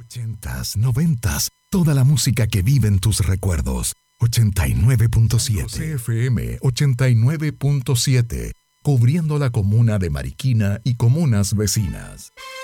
80s, 90s, toda la música que vive en tus recuerdos. 89.7 CFM 89.7, cubriendo la comuna de Mariquina y comunas vecinas.